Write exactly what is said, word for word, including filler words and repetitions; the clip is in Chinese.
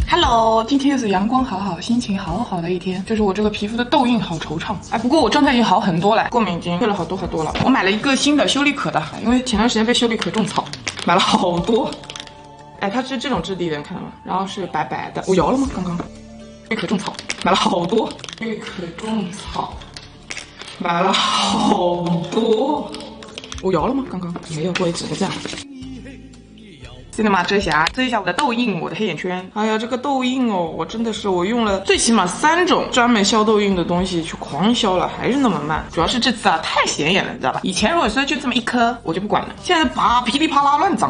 Hello， 今天又是阳光好好、心情好好的一天，就是我这个皮肤的痘印好惆怅。哎，不过我状态已经好很多了，过敏已经退了好多好多了。我买了一个新的修丽可的，因为前段时间被修丽可种草，买了好多。哎，它是这种质地的，你看到吗？然后是白白的。我摇了吗？刚刚修丽可种草买了好多，修丽可种草买了好多。我摇了吗？刚刚没有，我也只能这样。现在嘛，遮瑕，遮一下我的痘印，我的黑眼圈。哎呀，这个痘印哦，我真的是我用了最起码三种专门消痘印的东西去狂消了，还是那么慢。主要是这次啊太显眼了，你知道吧？以前如果说就这么一颗，我就不管了，现在拔噼里啪啦乱长。